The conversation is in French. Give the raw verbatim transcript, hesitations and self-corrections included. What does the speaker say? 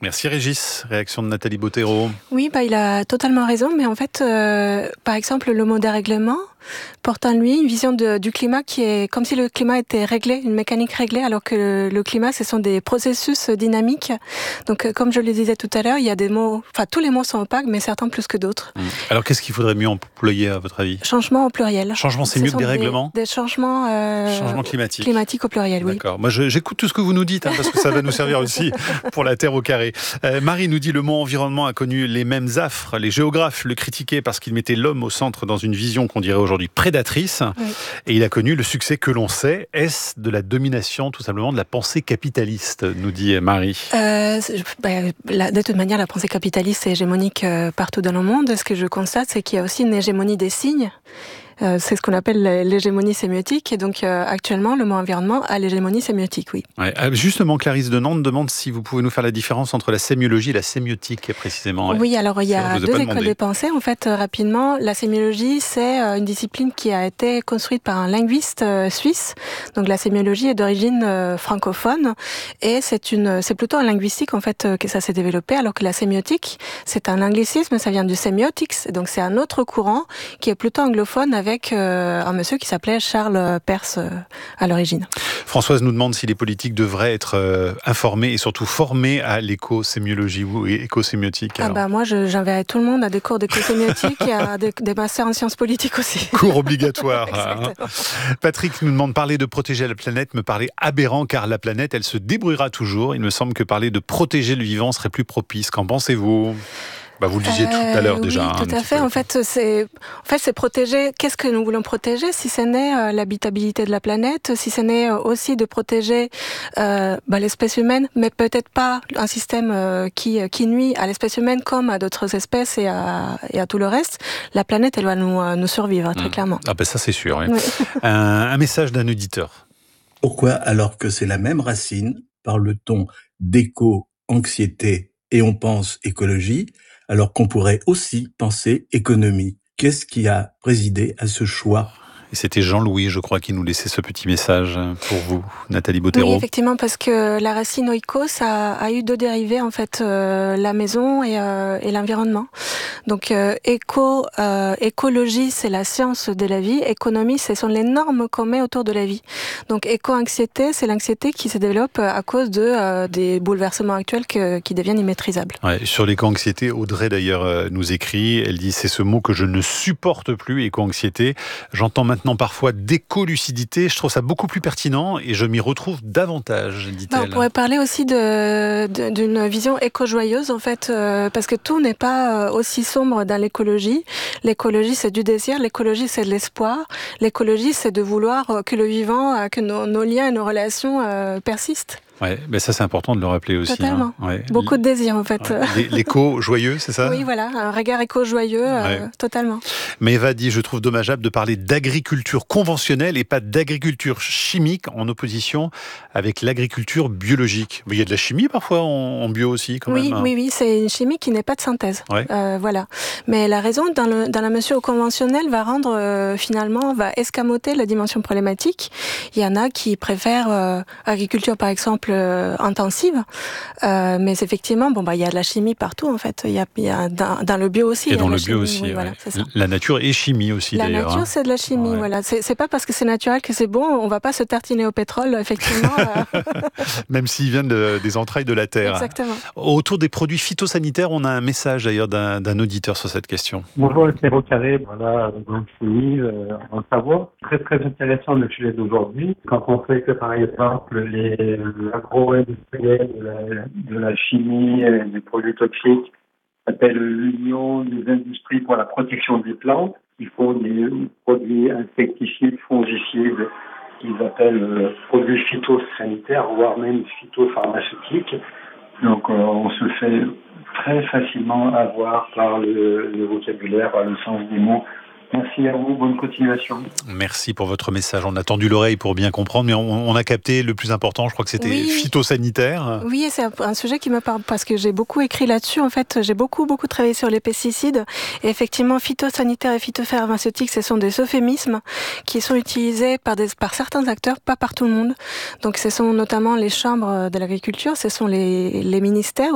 Merci Régis. Réaction de Nathalie Bottero. Oui, bah, il a totalement raison, mais en fait, euh, par exemple, le mot dérèglement porte en lui une vision de, du climat qui est comme si le climat était réglé, une mécanique réglée, alors que le, le climat, ce sont des processus dynamiques. Donc, euh, comme je le disais tout à l'heure, il y a des mots, enfin, tous les mots sont opaques, mais certains plus que d'autres. Mmh. Alors, qu'est-ce qu'il faudrait mieux employer à votre avis ? Changement au pluriel. Changement, c'est mieux que dérèglement ? Des, des changements euh, Changement climatique. climatiques au pluriel, oui. D'accord. Moi, je, j'écoute tout ce que vous nous dites, hein, parce que ça va nous servir aussi pour la Terre au carré. Euh, Marie nous dit le mot environnement a connu les mêmes affres. Les géographes le critiquaient parce qu'il mettait l'homme au centre dans une vision qu'on dirait aujourd'hui prédatrice. Oui. Et il a connu le succès que l'on sait. Est-ce de la domination, tout simplement, de la pensée capitaliste, nous dit Marie ? euh, bah, la, De toute manière, la pensée capitaliste est hégémonique euh, partout dans le monde. Ce que je constate, c'est qu'il y a aussi une hégémonie des signes. Euh, c'est ce qu'on appelle l'hégémonie sémiotique. Et donc, euh, actuellement, le mot environnement a l'hégémonie sémiotique, oui. Ouais, justement, Clarisse de Nantes demande si vous pouvez nous faire la différence entre la sémiologie et la sémiotique, précisément. Oui, alors il y a deux écoles de pensée. En fait, euh, rapidement, la sémiologie, c'est euh, une discipline qui a été construite par un linguiste euh, suisse. Donc, la sémiologie est d'origine euh, francophone. Et c'est une, c'est plutôt en linguistique, en fait, euh, que ça s'est développé. Alors que la sémiotique, c'est un anglicisme, ça vient du semiotics. Donc, c'est un autre courant qui est plutôt anglophone avec avec euh, un monsieur qui s'appelait Charles Peirce euh, à l'origine. Françoise nous demande si les politiques devraient être euh, informés et surtout formés à l'écosémiologie ou écosémiotique. Ah bah moi, je, j'enverrais tout le monde à des cours d'écosémiotique et à des, des masters en sciences politiques aussi. Cours obligatoires. Hein. Patrick nous demande parler de protéger la planète me paraît aberrant car la planète, elle se débrouillera toujours. Il me semble que parler de protéger le vivant serait plus propice. Qu'en pensez-vous ? Bah vous le disiez euh, tout à l'heure déjà. Oui, tout à fait. Peu. En fait, c'est, en fait, c'est protéger. Qu'est-ce que nous voulons protéger ? Si ce n'est euh, l'habitabilité de la planète, si ce n'est euh, aussi de protéger euh, bah, l'espèce humaine, mais peut-être pas un système euh, qui qui nuit à l'espèce humaine comme à d'autres espèces et à et à tout le reste. La planète, elle va nous euh, nous survivre très mmh. clairement. Ah ben ça c'est sûr. Oui. Oui. un, un message d'un auditeur. Pourquoi, alors que c'est la même racine, parle-t-on d'éco-anxiété et on pense écologie ? Alors qu'on pourrait aussi penser économie. Qu'est-ce qui a présidé à ce choix ? Et c'était Jean-Louis, je crois, qui nous laissait ce petit message pour vous, Nathalie Bottero. Oui, effectivement, parce que la racine oikos a, a eu deux dérivés, en fait, euh, la maison et, euh, et l'environnement. Donc, euh, éco, euh, écologie, c'est la science de la vie. Économie, ce sont les normes qu'on met autour de la vie. Donc, éco-anxiété, c'est l'anxiété qui se développe à cause de, euh, des bouleversements actuels que, qui deviennent immaîtrisables. Ouais, sur l'éco-anxiété, Audrey, d'ailleurs, euh, nous écrit, elle dit, c'est ce mot que je ne supporte plus, éco-anxiété. J'entends maintenant parfois d'éco-lucidité. Je trouve ça beaucoup plus pertinent et je m'y retrouve davantage, dit-elle. Ben, on pourrait parler aussi de, de, d'une vision éco-joyeuse, en fait, euh, parce que tout n'est pas aussi sombre dans l'écologie. L'écologie, c'est du désir. L'écologie, c'est de l'espoir. L'écologie, c'est de vouloir que le vivant, que nos, nos liens et nos relations euh, persistent. Ouais, mais ça c'est important de le rappeler aussi. Totalement. Hein. Ouais. Beaucoup de désir en fait. Ouais. L'écho joyeux, c'est ça ? Oui, voilà, un regard éco joyeux, ouais. euh, totalement. Mais Eva dit, je trouve dommageable de parler d'agriculture conventionnelle et pas d'agriculture chimique en opposition avec l'agriculture biologique. Il y a de la chimie parfois en, en bio aussi, quand oui, même. Oui, oui, c'est une chimie qui n'est pas de synthèse. Ouais. Euh, voilà. Mais la raison, dans, le, dans la mesure conventionnelle, va rendre euh, finalement, va escamoter la dimension problématique. Il y en a qui préfèrent euh, agriculture, par exemple, Euh, intensive, euh, mais effectivement, bon bah il y a de la chimie partout en fait. Il y a, il y a dans, dans le bio aussi. Et dans le bio chimie, aussi. Oui, Ouais. voilà, c'est ça. La nature est chimie aussi la d'ailleurs. La nature hein. c'est de la chimie, ouais. voilà. C'est, c'est pas parce que c'est naturel que c'est bon. On va pas se tartiner au pétrole, effectivement. Même s'il vient de, des entrailles de la terre. Exactement. Autour des produits phytosanitaires, on a un message d'ailleurs d'un, d'un auditeur sur cette question. Bonjour, c'est Terre au carré. Voilà, donc chimie, euh, en savoir. Très très intéressant le sujet d'aujourd'hui. Quand on sait que par exemple les agro-industriels de la, de la chimie et des produits toxiques s'appelle l'Union des industries pour la protection des plantes. Ils font des produits insecticides, fongicides, qu'ils appellent euh, produits phytosanitaires, voire même phytopharmaceutiques. Donc euh, on se fait très facilement avoir par le, le vocabulaire, par le sens des mots. Merci à vous, bonne continuation. Merci pour votre message. On a tendu l'oreille pour bien comprendre, mais on, on a capté le plus important, je crois que c'était oui. phytosanitaire. Oui, c'est un sujet qui me parle parce que j'ai beaucoup écrit là-dessus. En fait, j'ai beaucoup, beaucoup travaillé sur les pesticides. Et effectivement, phytosanitaire et phytopharmaceutique, ce sont des euphémismes qui sont utilisés par, des, par certains acteurs, pas par tout le monde. Donc, ce sont notamment les chambres de l'agriculture, ce sont les, les ministères